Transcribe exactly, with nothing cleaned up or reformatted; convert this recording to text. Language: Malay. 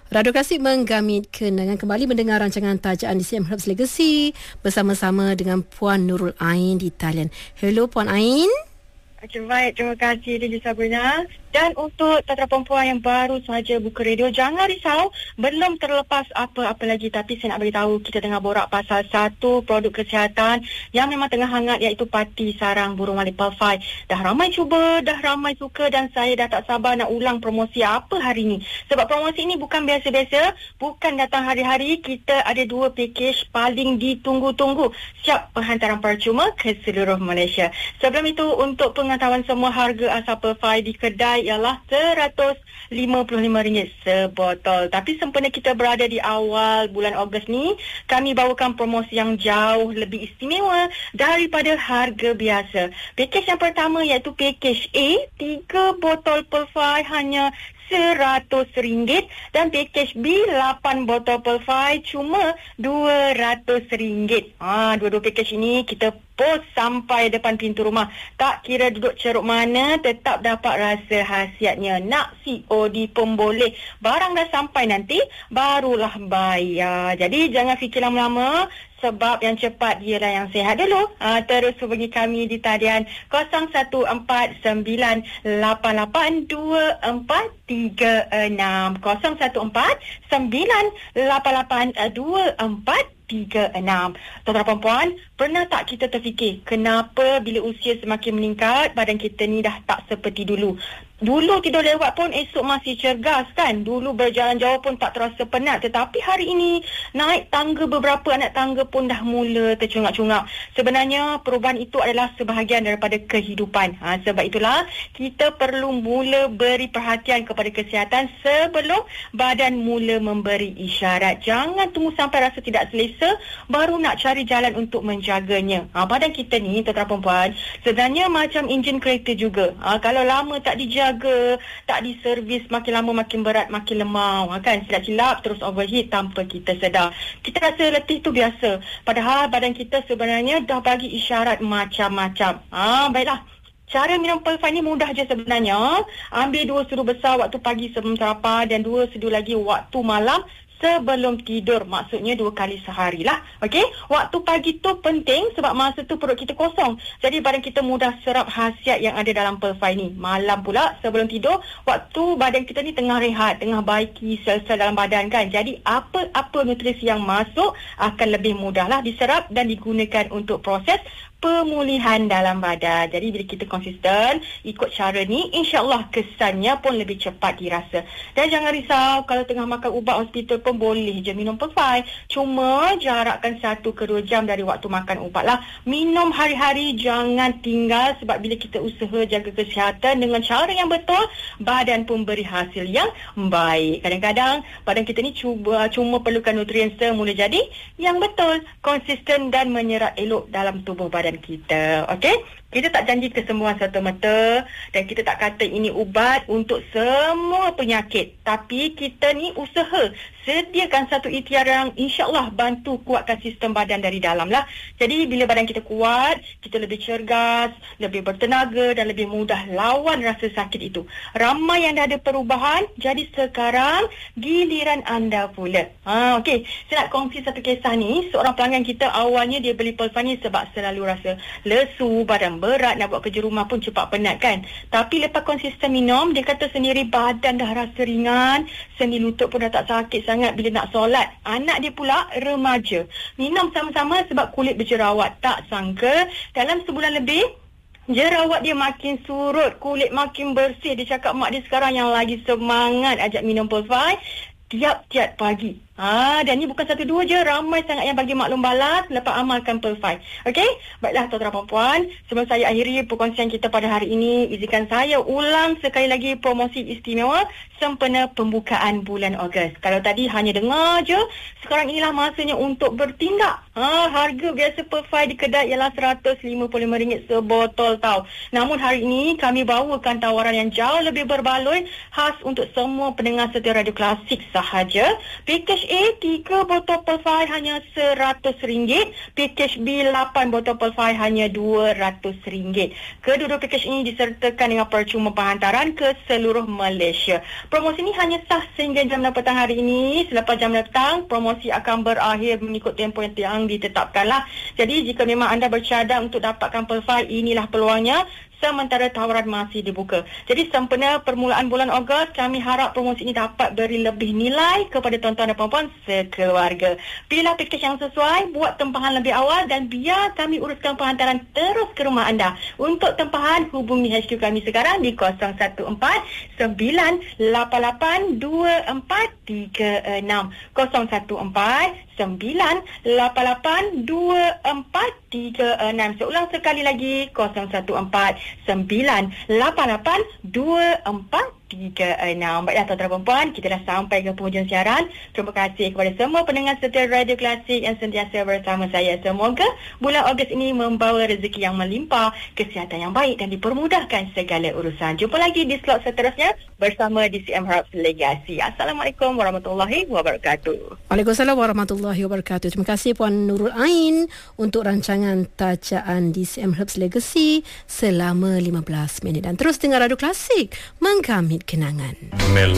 Radio Klasik menggamitkan dengan kembali mendengar rancangan Tajaan di C M Herbs Legacy bersama-sama dengan Puan Nurul Ain di talian. Hello Puan Ain. Okay, baik, terima kasih Diji Sabrina. Dan untuk tentera perempuan yang baru sahaja buka radio, jangan risau, belum terlepas apa-apa lagi. Tapi saya nak beritahu, kita tengah borak pasal satu produk kesihatan yang memang tengah hangat, iaitu Pati Sarang Burung Malip Pelfai. Dah ramai cuba, dah ramai suka, dan saya dah tak sabar nak ulang promosi apa hari ini. Sebab promosi ini bukan biasa-biasa, bukan datang hari-hari. Kita ada dua pakej paling ditunggu-tunggu, siap penghantaran percuma ke seluruh Malaysia. Sebelum itu, untuk pengetahuan semua, harga asal Pelfai di kedai ialah seratus lima puluh lima ringgit sebotol. Tapi sempena kita berada di awal bulan Ogos ni, kami bawakan promosi yang jauh lebih istimewa daripada harga biasa. Pakej yang pertama iaitu pakej A, tiga botol Pelfai hanya seratus ringgit, dan pakej B, lapan botol Pelfai cuma dua ratus ringgit. Ha, dua-dua pakej ini kita post sampai depan pintu rumah. Tak kira duduk ceruk mana, tetap dapat rasa khasiatnya. Nak C O D pun boleh. Barang dah sampai nanti, barulah bayar. Jadi jangan fikir lama-lama, sebab yang cepat ialah yang sihat dulu. Ha, terus hubungi kami di talian kosong satu empat sembilan lapan lapan dua empat tiga enam. kosong satu empat sembilan lapan lapan dua empat tiga enam. Tuan-tuan perempuan, pernah tak kita terfikir kenapa bila usia semakin meningkat, badan kita ni dah tak seperti dulu? Dulu tidur lewat pun esok masih cergas kan? Dulu berjalan jauh pun tak terasa penat. Tetapi hari ini naik tangga beberapa anak tangga pun dah mula tercungak-cungak. Sebenarnya perubahan itu adalah sebahagian daripada kehidupan. Ha, sebab itulah kita perlu mula beri perhatian kepada kesihatan sebelum badan mula memberi isyarat. Jangan tunggu sampai rasa tidak selesa baru nak cari jalan untuk menjaganya. Ha, badan kita ni, tuan-tuan perempuan, sebenarnya macam enjin kereta juga. Ha, kalau lama tak dijaga, tak diservis, makin lama makin berat, makin lemau, kan? Silap-silap terus overheat tanpa kita sedar. Kita rasa letih tu biasa, padahal badan kita sebenarnya dah bagi isyarat macam-macam. Ah, baiklah. Cara minum Pelfai ni mudah je sebenarnya. Ambil dua sedu besar waktu pagi sebelum sarapan, dan dua sedu lagi waktu malam sebelum tidur. Maksudnya dua kali sehari lah. Okey? Waktu pagi tu penting sebab masa tu perut kita kosong. Jadi badan kita mudah serap khasiat yang ada dalam Pelfai ni. Malam pula sebelum tidur, waktu badan kita ni tengah rehat, tengah baiki sel-sel dalam badan kan. Jadi apa-apa nutrisi yang masuk akan lebih mudahlah diserap dan digunakan untuk proses pemulihan dalam badan. Jadi bila kita konsisten ikut cara ni, insya-Allah kesannya pun lebih cepat dirasa. Dan jangan risau, kalau tengah makan ubat hospital pun boleh je minum Pelfai. Cuma jarakkan satu ke dua jam dari waktu makan ubat lah. Minum hari-hari, jangan tinggal, sebab bila kita usaha jaga kesihatan dengan cara yang betul, badan pun beri hasil yang baik. Kadang-kadang badan kita ni cuba cuma perlukan nutrien semula jadi yang betul, konsisten dan menyerap elok dalam tubuh badan kita. Okey? Kita tak janji kesembuhan serta-merta, dan kita tak kata ini ubat untuk semua penyakit. Tapi kita ni usaha sediakan satu ikhtiar yang insya-Allah bantu kuatkan sistem badan dari dalam lah. Jadi bila badan kita kuat, kita lebih cergas, lebih bertenaga dan lebih mudah lawan rasa sakit itu. Ramai yang dah ada perubahan, jadi sekarang giliran anda pula. Ha, okey. Saya nak kongsi satu kisah ni. Seorang pelanggan kita awalnya dia beli Pelfai ni sebab selalu rasa lesu, badan berat, nak buat kerja rumah pun cepat penat kan. Tapi lepas konsisten minum, dia kata sendiri badan dah rasa ringan, sendi lutut pun dah tak sakit sangat bila nak solat. Anak dia pula remaja. Minum sama-sama sebab kulit berjerawat. Tak sangka dalam sebulan lebih jerawat dia makin surut, kulit makin bersih. Dia cakap mak dia sekarang yang lagi semangat ajak minum Pelfai tiap-tiap pagi. Ha, dan ni bukan satu dua je, ramai sangat yang bagi maklum balas lepas amalkan Pelfai. Okey? Baiklah tuan-tuan perempuan, sebelum saya akhiri perkongsian kita pada hari ini, izinkan saya ulang sekali lagi promosi istimewa sempena pembukaan bulan Ogos. Kalau tadi hanya dengar je, sekarang inilah masanya untuk bertindak. Ha, harga biasa Pelfai di kedai ialah seratus lima puluh lima ringgit sebotol tau. Namun hari ini kami bawakan tawaran yang jauh lebih berbaloi khas untuk semua pendengar setia Radio Klasik sahaja. Pakej A tiga botol Perfai hanya seratus ringgit, pakej B lapan botol Perfai hanya dua ratus ringgit. Kedua-dua pakej ini disertakan dengan percuma penghantaran ke seluruh Malaysia. Promosi ini hanya sah sehingga jam enam petang hari ini. Selepas jam enam petang, promosi akan berakhir mengikut tempoh yang, yang ditetapkanlah. Jadi jika memang anda bercadang untuk dapatkan Perfai, inilah peluangnya. Sementara tawaran masih dibuka. Jadi sempena permulaan bulan Ogos, kami harap promosi ini dapat beri lebih nilai kepada tuan-tuan dan puan-puan sekeluarga. Pilihlah pakej yang sesuai, buat tempahan lebih awal dan biar kami uruskan penghantaran terus ke rumah anda. Untuk tempahan, hubungi H Q kami sekarang di kosong satu empat sembilan lapan lapan dua empat tiga enam. kosong satu empat sembilan lapan lapan dua empat tiga enam. Seulang sekali lagi, kosong satu empat sembilan lapan lapan dua empat tiga enam. Baiklah tuan-tuan dan puan, kita dah sampai ke penghujung siaran. Terima kasih kepada semua pendengar setia Radio Klasik yang sentiasa bersama saya. Semoga bulan Ogos ini membawa rezeki yang melimpah, kesihatan yang baik dan dipermudahkan segala urusan. Jumpa lagi di slot seterusnya bersama D C M Herbs Legacy. Assalamualaikum warahmatullahi wabarakatuh. Waalaikumsalam warahmatullahi wabarakatuh. Terima kasih Puan Nurul Ain untuk rancangan tajaan D C M Herbs Legacy selama lima belas minit. Dan terus dengar Radio Klasik, mengkamit kenangan.